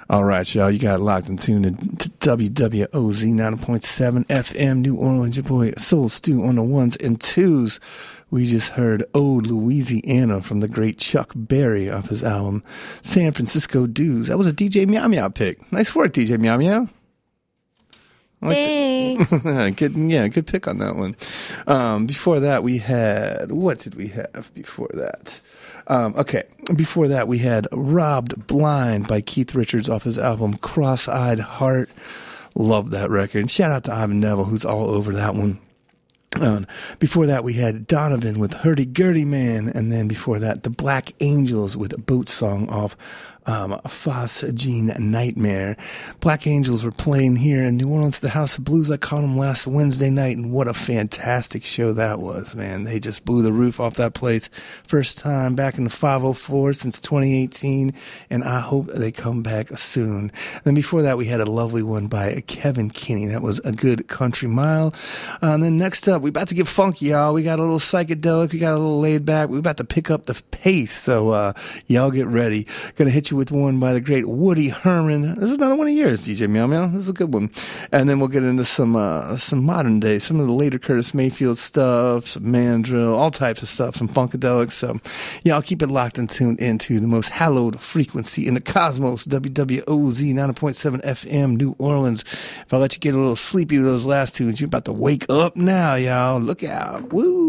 All right, y'all. You got locked and tuned to WWOZ 90.7 FM New Orleans. Your boy Soul Stew on the ones and twos. We just heard Old Louisiana from the great Chuck Berry off his album San Francisco Dudes. That was a DJ Meow Meow pick. Nice work, DJ Meow Meow. Thanks. Good pick on that one. Before that, we had, what did we have before that? Before that, we had Robbed Blind by Keith Richards off his album Cross-Eyed Heart. Love that record. And shout out to Ivan Neville, who's all over that one. Before that, we had Donovan with Hurdy Gurdy Man. And then before that, the Black Angels with a Boat Song off Phosgene Nightmare. Black Angels were playing here in New Orleans, the House of Blues. I caught them last Wednesday night, and what a fantastic show that was, man. They just blew the roof off that place. First time back in the 504 since 2018, and I hope they come back soon. Then before that, we had a lovely one by Kevin Kinney. That was A Good Country Mile. And then next up, we about to get funky, y'all. We got a little psychedelic. We got a little laid back. We're about to pick up the pace, so y'all get ready. Gonna hit you with one by the great Woody Herman. This is another one of yours, DJ Meow Meow. This is a good one. And then we'll get into some modern day, some of the later Curtis Mayfield stuff, some mandrill, all types of stuff, some funkadelics. So yeah, I'll keep it locked and tuned into the most hallowed frequency in the cosmos, WWOZ 90.7 FM New Orleans. If I let you get a little sleepy with those last tunes, you're about to wake up now, y'all. Look out. Woo.